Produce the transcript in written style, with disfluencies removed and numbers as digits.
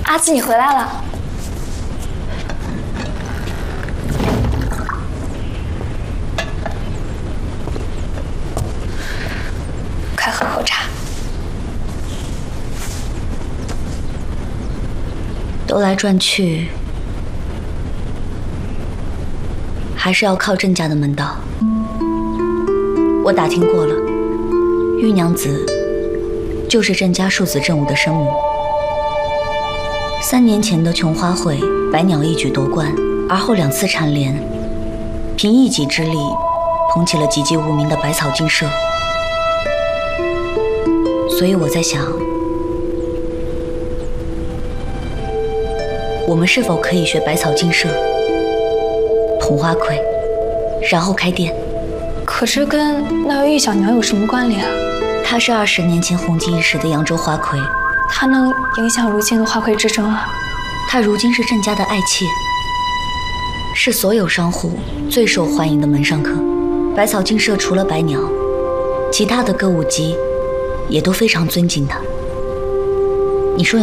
阿七，你回来了。快喝口茶。 兜来转去，还是要靠郑家的门道。我打听过了，玉娘子就是郑家庶子郑武的生母。3年前的琼花会，百鸟一举夺冠，而后2次蝉联，凭一己之力捧起了籍籍无名的百草精舍。所以我在想，我们是否可以学百草精舍，捧花魁，然后开店？ 可这跟那位玉小娘有什么关联啊？ 她是20年前红极一时的扬州花魁， 她能影响如今的花魁之争啊？ 她如今是郑家的爱妾，是所有商户最受欢迎的门上客。百草精舍除了百鸟，其他的歌舞伎也都非常尊敬她。你说